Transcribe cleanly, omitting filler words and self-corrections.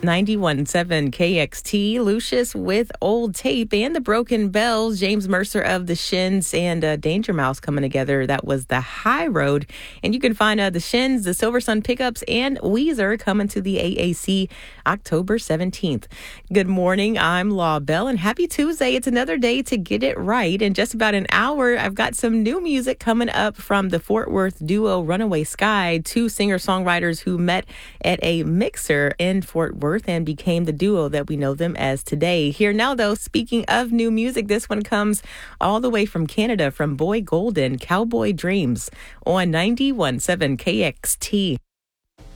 91.7 KXT, Lucius with Old Tape and the Broken Bells, James Mercer of the Shins and Danger Mouse coming together. That was the High Road. And you can find the Shins, the Silver Sun Pickups, and Weezer coming to the AAC October 17th. Good morning. I'm Law Bell, and happy Tuesday. It's another day to get it right. In just about an hour, I've got some new music coming up from the Fort Worth duo Runaway Sky, two singer-songwriters who met at a mixer in Fort Worth and became the duo that we know them as today. Here now, though, speaking of new music, this one comes all the way from Canada, from Boy Golden, Cowboy Dreams on 91.7 KXT.